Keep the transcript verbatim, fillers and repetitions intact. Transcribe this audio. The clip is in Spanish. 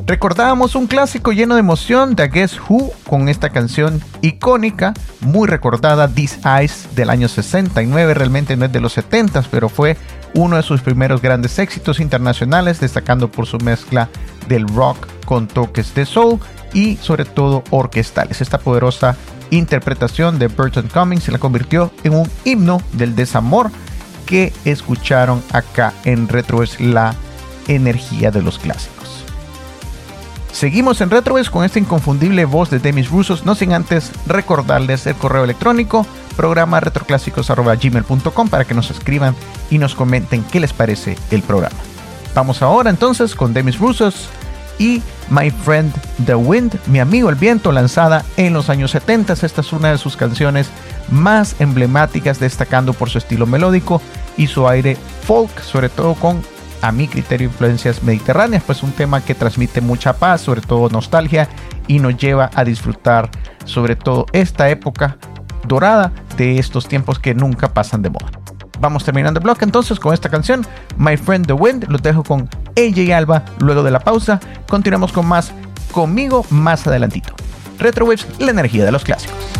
Recordábamos un clásico lleno de emoción de Guess Who con esta canción icónica, muy recordada, These Eyes, del año sesenta y nueve. Realmente no es de los setenta, pero fue uno de sus primeros grandes éxitos internacionales, destacando por su mezcla del rock con toques de soul y sobre todo orquestales. Esta poderosa interpretación de Burton Cummings se la convirtió en un himno del desamor que escucharon acá en Retroverse, la energía de los clásicos. Seguimos en Retroverse con esta inconfundible voz de Demis Roussos, no sin antes recordarles el correo electrónico programa retroclásicos arroba gmail punto com para que nos escriban y nos comenten qué les parece el programa. Vamos ahora entonces con Demis Roussos y My Friend the Wind, mi amigo el viento, lanzada en los años setenta. Esta es una de sus canciones más emblemáticas, destacando por su estilo melódico y su aire folk, sobre todo con, a mi criterio, influencias mediterráneas, pues un tema que transmite mucha paz, sobre todo nostalgia, y nos lleva a disfrutar sobre todo esta época dorada de estos tiempos que nunca pasan de moda. Vamos terminando el bloque entonces con esta canción, My Friend the Wind. Los dejo con A J Alba luego de la pausa. Continuamos con más conmigo más adelantito. Retrowaves, la energía de los clásicos.